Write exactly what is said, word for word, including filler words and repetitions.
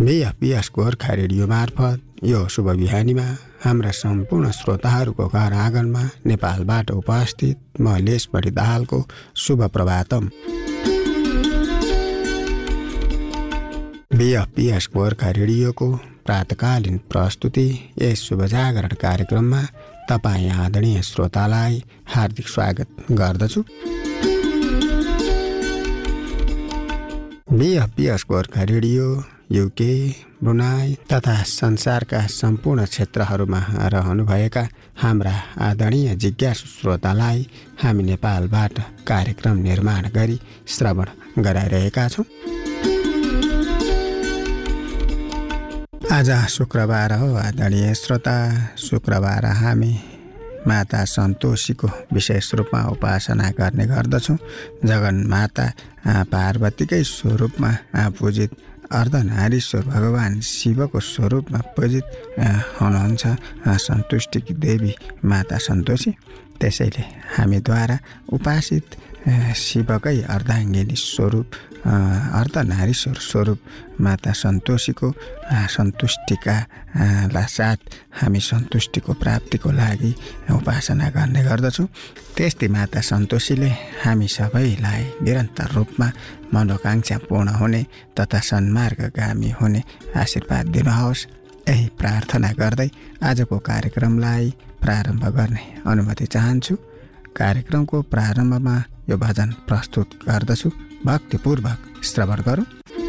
बिएफपिएस Gorkha radio मार्फत यो शुभ बिहानीमा हाम्रा सम्पूर्ण श्रोताहरूको घर आँगनमा नेपालबाट उपस्थित म लेस बढी दाहालको शुभ प्रभातम। बिएफपिएस गोर्खा रेडियोको प्रातकालीन प्रस्तुति यस शुभ जागरण कार्यक्रममा तपाईँ आदरणीय श्रोतालाई हार्दिक स्वागत गर्दछु। बिएफपिएस गोर्खा रेडियो युके, ब्रुनाई तथा संसारका सम्पूर्ण क्षेत्रहरूमा रहनुभएका हाम्रा आदरणीय जिज्ञासु श्रोतालाई हामी नेपालबाट कार्यक्रम निर्माण गरी श्रवण गराइरहेका छौँ। आज शुक्रबार हो आदरणीय श्रोता। शुक्रबार हामी माता सन्तोषीको विशेष रूपमा उपासना गर्ने गर्दछौँ। जगन्माता पार्वतीकै स्वरूपमा पूजित अर्धनारीश्वर भगवान शिवको स्वरूपमा पूजित हुनुहुन्छ सन्तुष्टिकी देवी माता सन्तोषी। त्यसैले हामीद्वारा उपासित शिवकै अर्धाङ्गिनी स्वरूप अर्धनारीश्वर स्वरूप माता सन्तोषीको सन्तुष्टिका साथ हामी सन्तुष्टिको प्राप्तिको लागि उपासना गर्ने गर्दछौँ। त्यस्तै माता सन्तोषीले हामी सबैलाई निरन्तर रूपमा मनोकाङ्क्षा पूर्ण हुने तथा सन्मार्गगामी हुने आशीर्वाद दिनुहोस्। यही प्रार्थना गर्दै आजको कार्यक्रमलाई प्रारम्भ गर्ने अनुमति चाहन्छु। कार्यक्रमको प्रारम्भमा यो भजन प्रस्तुत गर्दछु, भक्तिपूर्वक श्रवण गरौँ।